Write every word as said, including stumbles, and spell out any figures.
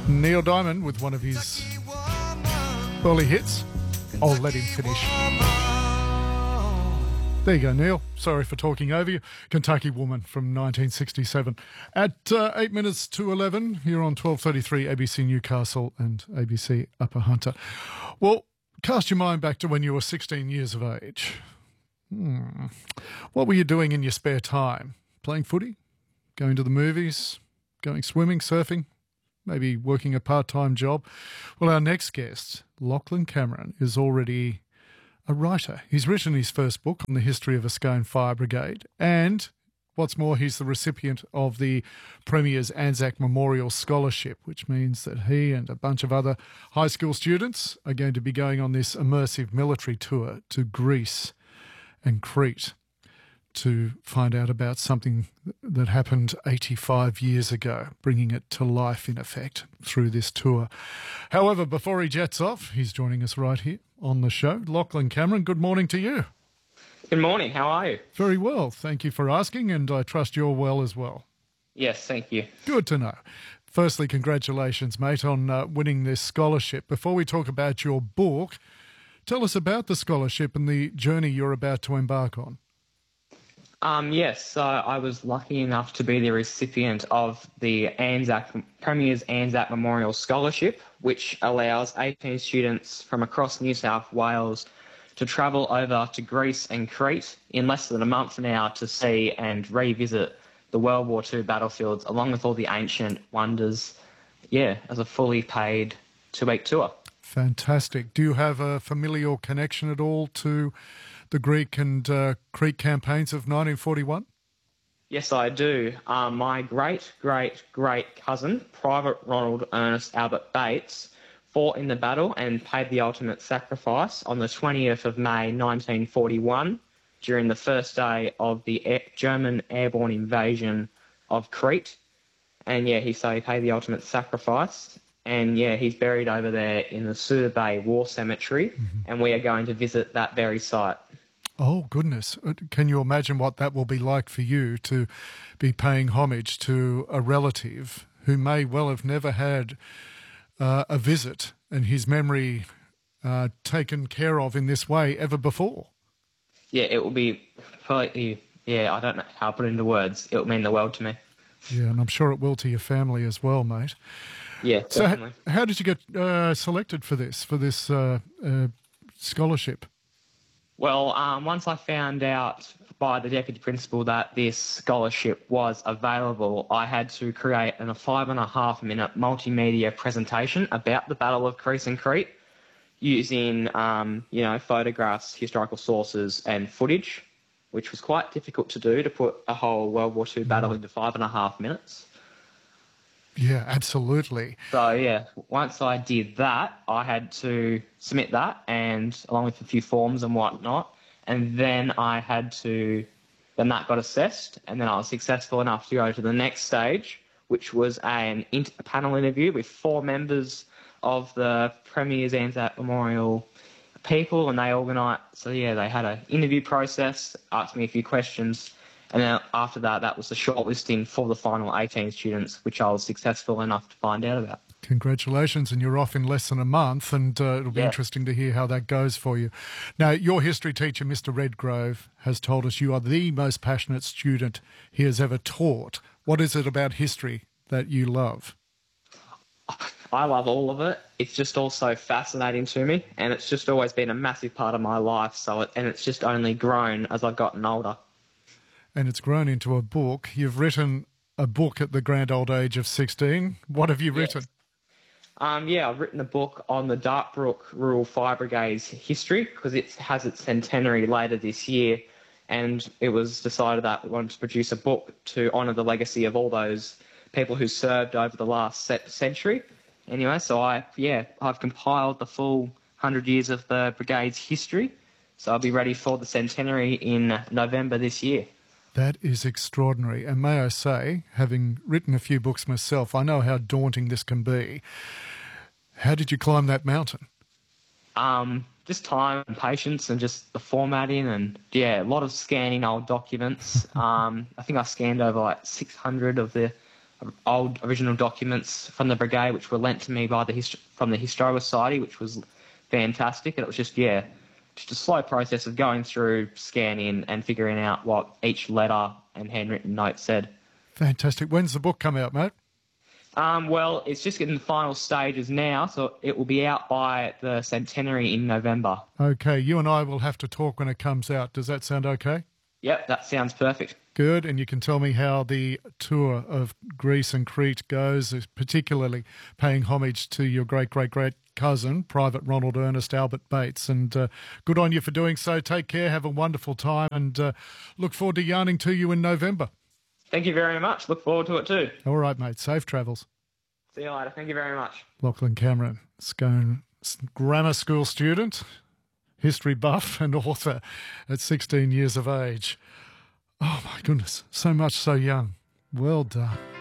Neil Diamond with one of his early hits. I'll let him finish. There you go, Neil. Sorry for talking over you. Kentucky Woman from nineteen sixty-seven. At uh, eight minutes to eleven, here on twelve thirty-three A B C Newcastle and A B C Upper Hunter. Well, cast your mind back to when you were sixteen years of age. Hmm. What were you doing in your spare time? Playing footy? Going to the movies? Going swimming, surfing? Maybe working a part-time job? Well, our next guest, Lachlan Cameron, is already a writer. He's written his first book on the history of a Scone Fire Brigade, and what's more, he's the recipient of the Premier's Anzac Memorial Scholarship, which means that he and a bunch of other high school students are going to be going on this immersive military tour to Greece and Crete to find out about something that happened eighty-five years ago, bringing it to life, in effect, through this tour. However, before he jets off, he's joining us right here on the show. Lachlan Cameron, good morning to you. Good morning. How are you? Very well. Thank you for asking, and I trust you're well as well. Yes, thank you. Good to know. Firstly, congratulations, mate, on uh, winning this scholarship. Before we talk about your book, tell us about the scholarship and the journey you're about to embark on. Um, yes, so I was lucky enough to be the recipient of the Anzac Premier's Anzac Memorial Scholarship, which allows eighteen students from across New South Wales to travel over to Greece and Crete in less than a month now to see and revisit the World War Two battlefields, along with all the ancient wonders, yeah, as a fully paid two-week tour. Fantastic. Do you have a familial connection at all to the Greek and uh, Crete campaigns of nineteen forty-one? Yes, I do. Um, my great-great-great cousin, Private Ronald Ernest Albert Bates, fought in the battle and paid the ultimate sacrifice on the twentieth of May nineteen forty-one during the first day of the air- German airborne invasion of Crete. And, yeah, he, so he paid the ultimate sacrifice. And, yeah, he's buried over there in the Suda Bay War Cemetery, mm-hmm. and we are going to visit that very site. Oh, goodness. Can you imagine what that will be like for you to be paying homage to a relative who may well have never had uh, a visit and his memory uh, taken care of in this way ever before? Yeah, it will be completely, yeah, I don't know how to put it into words. It will mean the world to me. Yeah, and I'm sure it will to your family as well, mate. Yeah, definitely. So how did you get uh, selected for this, for this uh, uh, scholarship? Well, um, once I found out by the deputy principal that this scholarship was available, I had to create a five and a half minute multimedia presentation about the Battle of Greece and Crete using, um, you know, photographs, historical sources and footage, which was quite difficult to do, to put a whole World War Two battle into five and a half minutes. Yeah, absolutely. So, yeah, once I did that, I had to submit that, and along with a few forms and whatnot, and then I had to, then that got assessed, and then I was successful enough to go to the next stage, which was an inter- a panel interview with four members of the Premier's Anzac Memorial people, and they organised, so yeah, they had an interview process, asked me a few questions, and then after that, that was the shortlisting for the final eighteen students, which I was successful enough to find out about. Congratulations, and you're off in less than a month, and uh, it'll be yeah. interesting to hear how that goes for you. Now, your history teacher, Mister Redgrove, has told us you are the most passionate student he has ever taught. What is it about history that you love? I love all of it. It's just also fascinating to me, and it's just always been a massive part of my life, So, it, and it's just only grown as I've gotten older. And it's grown into a book. You've written a book at the grand old age of sixteen. What have you written? Yes. Um, yeah, I've written a book on the Dartbrook Rural Fire Brigade's history, because it has its centenary later this year, and it was decided that we wanted to produce a book to honour the legacy of all those people who served over the last century. Anyway, so I, yeah, I've compiled the full one hundred years of the brigade's history, so I'll be ready for the centenary in November this year. That is extraordinary. And may I say, having written a few books myself, I know how daunting this can be. How did you climb that mountain? Um, just time and patience and just the formatting and, yeah, a lot of scanning old documents. um, I think I scanned over like six hundred of the old original documents from the brigade, which were lent to me by the hist- from the Historical Society, which was fantastic. And it was just, yeah, just a slow process of going through, scanning, and figuring out what each letter and handwritten note said. Fantastic. When's the book come out, mate? Um, well, it's just in the final stages now, so it will be out by the centenary in November. Okay, you and I will have to talk when it comes out. Does that sound okay? Yep, that sounds perfect. Good, and you can tell me how the tour of Greece and Crete goes, particularly paying homage to your great-great-great cousin, Private Ronald Ernest Albert Bates. And uh, good on you for doing so. Take care, have a wonderful time, and uh, look forward to yarning to you in November. Thank you very much. Look forward to it too. All right, mate. Safe travels. See you later. Thank you very much. Lachlan Cameron, Scone grammar school student, history buff and author at sixteen years of age. Oh, my goodness. So much so young. Well done.